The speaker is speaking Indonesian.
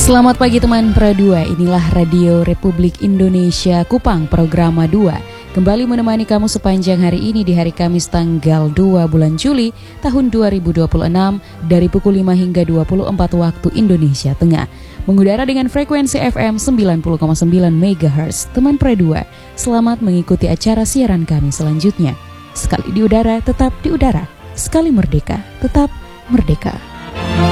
Selamat pagi teman Pro 2, inilah Radio Republik Indonesia Kupang Programa 2. Kembali menemani kamu sepanjang hari ini di hari Kamis tanggal 2 bulan Juli tahun 2026 dari pukul 5 hingga 24 waktu Indonesia Tengah. Mengudara dengan frekuensi FM 90,9 MHz. Teman Pro 2, selamat mengikuti acara siaran kami selanjutnya. Sekali di udara, tetap di udara. Sekali merdeka, tetap merdeka.